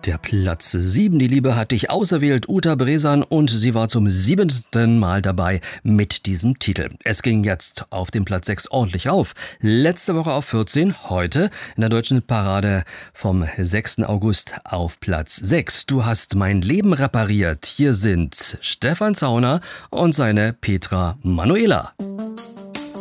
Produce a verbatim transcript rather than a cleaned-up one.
Der Platz sieben, die Liebe hat dich auserwählt, Uta Bresan, und sie war zum siebenten Mal dabei mit diesem Titel. Es ging jetzt auf dem Platz sechs ordentlich auf. Letzte Woche auf vierzehn, heute in der deutschen Parade vom sechsten August auf Platz sechs. Du hast mein Leben repariert. Hier sind Stefan Zauner und seine Petra Manuela.